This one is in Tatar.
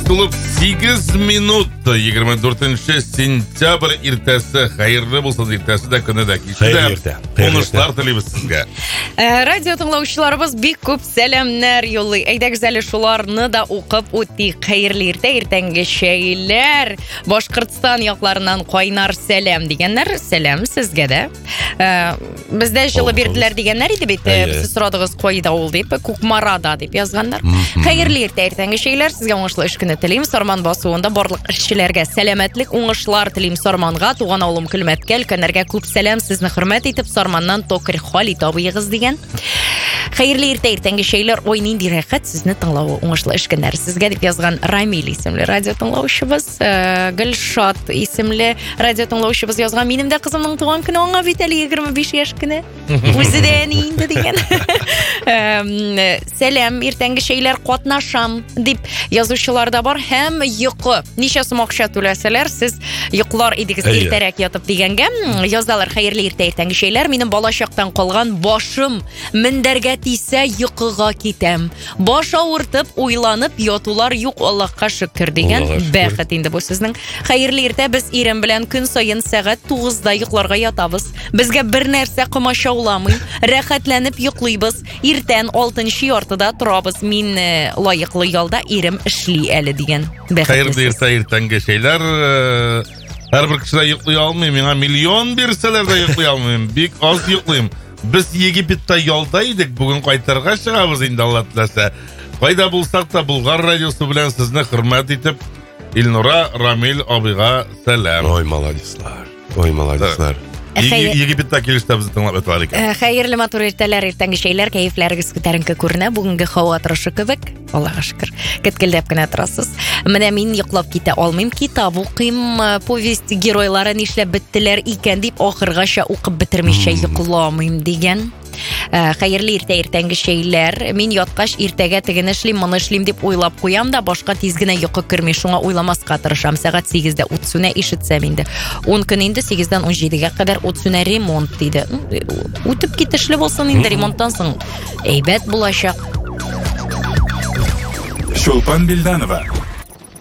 Толып 8 минут 24 сентябрь иртәсе. Хайырлы булсын иртәсе дә, көне дә. Хайырлы иртә. Уңышлар телибез сезгә. Радио тыңлаучыларыбыз бик күп сәламнәр юллый. Әйдәгез әле шуларны да укып үтик. Хайырлы иртә, иртәнге шәйләр. Башкортстан якларыннан кайнар сәлам дигәннәр. Сәлам сезгә дә. Бездә җылы бирделәр дигәннәр иде бит. Сез сорадыгыз кайда ул дип, Кукмарада дип язганнар. Хайырлы иртә, иртәнге шәйләр. Сезгә уңышлы эш көне телим. Сарман басуында барлык эшчеләргә сәламәтлек, уңышлар телим. Сарманга, туган авылым Көлмәткә, өлкәннәргә күп сәлам. Сезне хөрмәт итеп, Сарманнан Токыр Хали табыгыз дигән. Хайырлы иртә, иртәнге шәйләр. Ой, нинди рәхәт сезне тыңлау, уңышлы эш көннәр сезгә дип язган Рамил исемле радио тыңлаучыбыз. Гөлшат исемле радио тыңлаучыбыз язган. Минем дә кызымның туган көне, аңа бит әле 25 яшь көне. Үзе дә инде дигән. Сәлам, иртәнге шәйләр, катнашам дип язучылар да бар. Һәм йокы. Ничә сум акча түләсәләр, сез йоклар идегез иртәрәк ятып дигәнгә язалар. Хайырлы иртә, иртәнге шәйләр. Минем балачактан калган башым мендәргә тисә йокыга китәм. Баш авыртып, уйланып ятулар юк, Аллаһка шөкер дигән. Бәхет инде бу сезнең. Хайырлы иртә, без ирем белән көн саен сәгать 9-да йокларга ятабыз. Безгә бер нәрсә комачауламый, рәхәтләнеп йоклыйбыз. Иртән 6-нчы яртыда торабыз. Мин лаеклы ялда ирем эшли әле дигән. Хайырлы иртә, иртәнге шәйләр. Һәрбер кеше дә йоклый алмый. Миңа миллион бирсәләр дә йоклый алмыйм. Бик аз йоклыйм. Без Египетта ялда идек, бүген кайтырга чыгабыз инде, Алла теләсә. Кайда булсак та Булгар радиосы белән сезне хөрмәт итеп, Илнура Рамил абыйга сәлам. Ой, молодецлар. Ой, молодецлар. Египетта килештә безне тыңлап яталар икән. Хәерле матур иртәләр, иртәнге шәйләр, кәефләрегез күтәренке күренә. Бүгенге һава торышы кебек, Аллаһка шөкер, кеткелдәп кенә торасыз. Менә мин йоклап китә алмыйм, китап укыйм, повесть геройлары нишләп беттеләр икән дип ахыргача укып бетермичә йокламыйм дигән. Хайырлы иртә, иртәнге шәйләр. Мин яткач иртәгә тегене эшлим, моны эшлим дип уйлап куям да, башка тиз генә йокы керми, шуңа уйламаска тырышам. Сәгать 8-дә ут сүнә, ишетсәм инде. 10 көн инде 8-дән 17-гә кадәр ут сүнә, ремонт диде. Үтеп китешле булсын инде, ремонттан соң әйбәт булачак. Чулпан Билданова